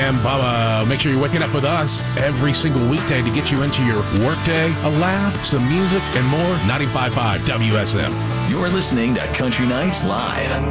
and Bubba. Make sure you're waking up with us every single weekday to get you into your workday, a laugh, some music, and more. 95.5 WSM. You're listening to Country Nights Live.